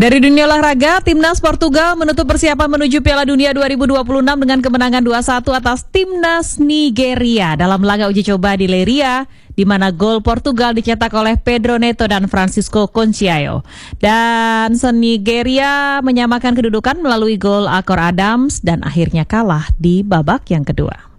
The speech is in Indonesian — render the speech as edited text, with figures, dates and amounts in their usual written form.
Dari dunia olahraga, Timnas Portugal menutup persiapan menuju Piala Dunia 2026 dengan kemenangan 2-1 atas Timnas Nigeria dalam laga uji coba di Leiria, di mana gol Portugal dicetak oleh Pedro Neto dan Francisco Conceição. Dan Nigeria menyamakan kedudukan melalui gol Akor Adams dan akhirnya kalah di babak yang kedua.